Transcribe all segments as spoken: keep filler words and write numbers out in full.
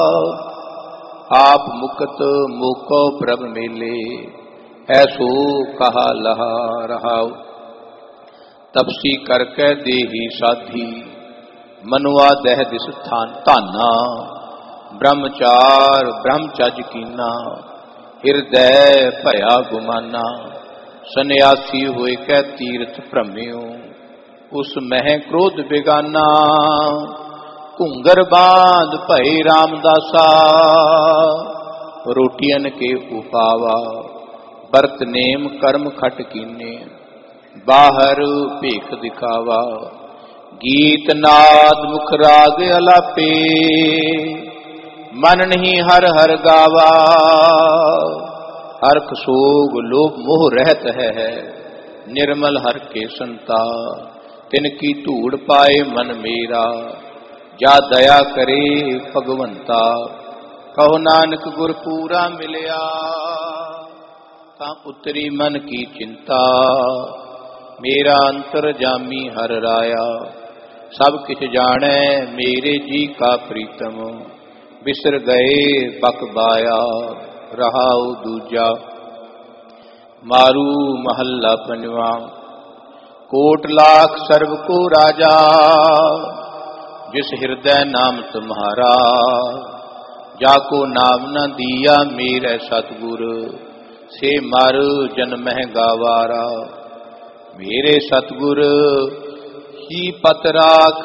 आप मुकत मोको प्रभ मेले, ऐसो कहा लहा रहाओ। तपसी करके देही साधी, मनुआ दह दिस थान धाना। ब्रह्मचार ब्रह्मचज कीना, हिरदय भया गुमाना। सन्यासी होए कै तीर्थ भ्रमियो, उस मह क्रोध बेगाना। घूंगर बांध भई रामदासा, रोटियन के उपावा। बरत नेम कर्म खट कीने, बाहर भेख दिखावा। गीत नाद मुख राग अलापे, मन नहीं हर हर गावा। हरख सोग लोभ मोह रहत है, निर्मल हर के संता। तिनकी धूड़ पाए मन मेरा, जा दया करे भगवंता। कहो नानक गुर पूरा मिलिया, ता उतरी मन की चिंता। मेरा अंतर जामी हर राया, सब किछ जाने मेरे जी का प्रीतम। बिसर गए बक बाया, रहाओ दूजा। मारू महल्ला पंजवा, कोट लाख सर्व को राजा। जिस हृदय नाम तुम्हारा, जाको नाम न दिया मेरे सतगुर। से मर जन्मह गावारा, मेरे सतगुर ही पत राख।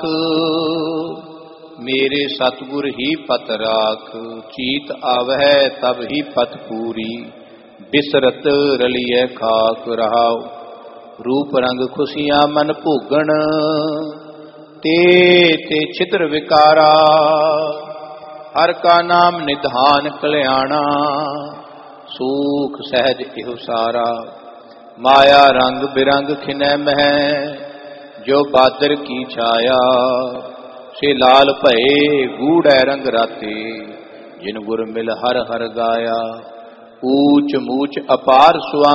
मेरे सतगुर ही पत राख, चीत आवह तब ही पत पूरी। बिसरत रलिए खाक रहाओ, रूप रंग खुशियां मन भोगण। ते ते छित्र विकारा, हर का नाम निधान कल्याणा। सूख सहज इहो सारा, माया रंग बिरंग खिनै मह। जो बादर की छाया, से लाल भये गूढ़ रंग राते। जिन गुर मिल हर हर गाया, ऊच मूच अपार सुआ